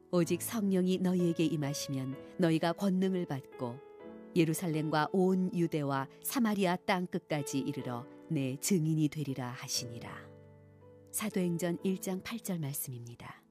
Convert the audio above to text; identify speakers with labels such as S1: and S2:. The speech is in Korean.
S1: 오직 성령이 너희에게 임하시면 너희가 권능을 받고 예루살렘과 온 유대와 사마리아 땅 끝까지 이르러 내 증인이 되리라 하시니라. 사도행전 1장 8절 말씀입니다.